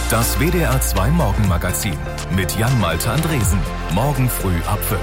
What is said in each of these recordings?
Das WDR 2 Morgenmagazin mit Jan-Malte Andresen. Morgen früh ab 5.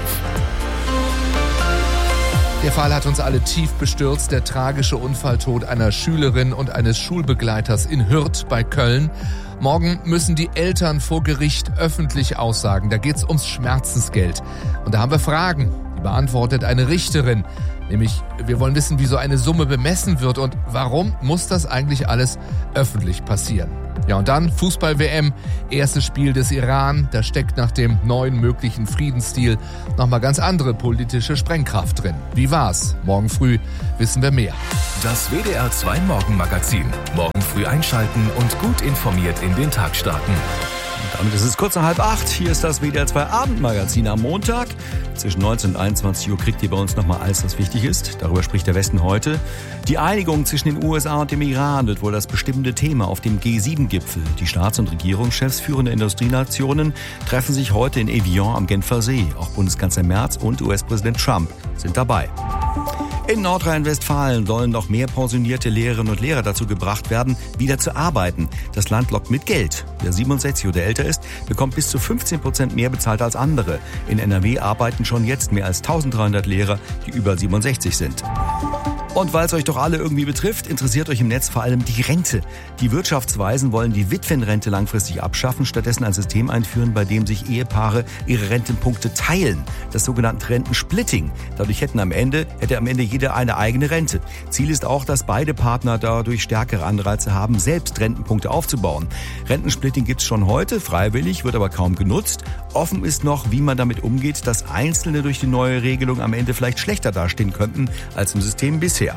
Der Fall hat uns alle tief bestürzt. Der tragische Unfalltod einer Schülerin und eines Schulbegleiters in Hürth bei Köln. Morgen müssen die Eltern vor Gericht öffentlich aussagen. Da geht's ums Schmerzensgeld. Und da haben wir Fragen. Die beantwortet eine Richterin. Nämlich, wir wollen wissen, wie so eine Summe bemessen wird und warum muss das eigentlich alles öffentlich passieren. Ja, und dann Fußball-WM, erstes Spiel des Iran. Da steckt nach dem neuen möglichen Friedensdeal nochmal ganz andere politische Sprengkraft drin. Wie war's? Morgen früh wissen wir mehr. Das WDR 2 Morgenmagazin. Morgen früh einschalten und gut informiert in den Tag starten. Damit ist es kurz nach 7:30. Hier ist das WDR 2 Abendmagazin am Montag. Zwischen 19 und 21 Uhr kriegt ihr bei uns nochmal alles, was wichtig ist. Darüber spricht der Westen heute. Die Einigung zwischen den USA und dem Iran wird wohl das bestimmende Thema auf dem G7-Gipfel. Die Staats- und Regierungschefs führender Industrienationen treffen sich heute in Evian am Genfer See. Auch Bundeskanzler Merz und US-Präsident Trump sind dabei. In Nordrhein-Westfalen sollen noch mehr pensionierte Lehrerinnen und Lehrer dazu gebracht werden, wieder zu arbeiten. Das Land lockt mit Geld. Wer 67 oder älter ist, bekommt bis zu 15% mehr bezahlt als andere. In NRW arbeiten schon jetzt mehr als 1300 Lehrer, die über 67 sind. Und weil es euch doch alle irgendwie betrifft, interessiert euch im Netz vor allem die Rente. Die Wirtschaftsweisen wollen die Witwenrente langfristig abschaffen, stattdessen ein System einführen, bei dem sich Ehepaare ihre Rentenpunkte teilen. Das sogenannte Rentensplitting. Dadurch hätte am Ende jeder eine eigene Rente. Ziel ist auch, dass beide Partner dadurch stärkere Anreize haben, selbst Rentenpunkte aufzubauen. Rentensplitting gibt's schon heute, freiwillig, wird aber kaum genutzt. Offen ist noch, wie man damit umgeht, dass Einzelne durch die neue Regelung am Ende vielleicht schlechter dastehen könnten als im System bisher.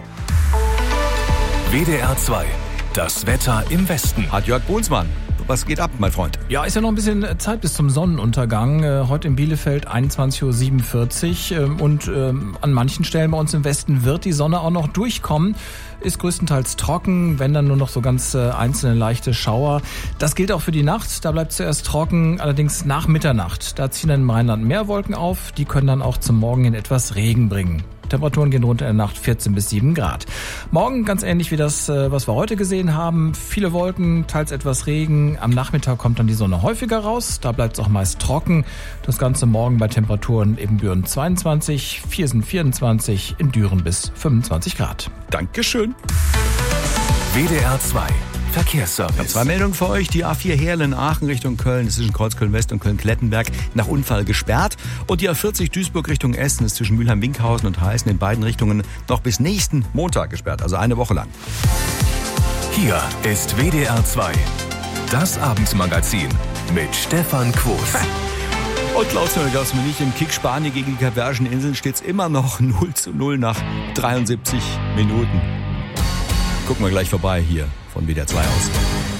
WDR 2. Das Wetter im Westen. Hat Jörg Bohlsmann. Was geht ab, mein Freund? Ja, ist ja noch ein bisschen Zeit bis zum Sonnenuntergang. Heute in Bielefeld 21:47 Uhr. Und an manchen Stellen bei uns im Westen wird die Sonne auch noch durchkommen. Ist größtenteils trocken, wenn dann nur noch so ganz einzelne leichte Schauer. Das gilt auch für die Nacht. Da bleibt zuerst trocken, allerdings nach Mitternacht. Da ziehen dann im Rheinland mehr Wolken auf. Die können dann auch zum Morgen hin etwas Regen bringen. Temperaturen gehen runter in der Nacht 14 bis 7 Grad. Morgen ganz ähnlich wie das, was wir heute gesehen haben. Viele Wolken, teils etwas Regen. Am Nachmittag kommt dann die Sonne häufiger raus. Da bleibt es auch meist trocken. Das Ganze morgen bei Temperaturen in Büren 22, Viersen 24, in Düren bis 25 Grad. Dankeschön. WDR 2. Verkehrsservice. Ich habe 2 Meldungen für euch. Die A4 Heerlen-Aachen Richtung Köln ist zwischen Kreuzköln-West und Köln-Klettenberg nach Unfall gesperrt. Und die A40 Duisburg Richtung Essen ist zwischen Mülheim-Winkhausen und Heißen in beiden Richtungen noch bis nächsten Montag gesperrt, also eine Woche lang. Hier ist WDR 2. Das Abendmagazin mit Stefan Quos. Und laut aus München im Kick Spanien gegen die Kapverdischen Inseln steht es immer noch 0:0 nach 73 Minuten. Gucken wir gleich vorbei hier von WDR 2 aus.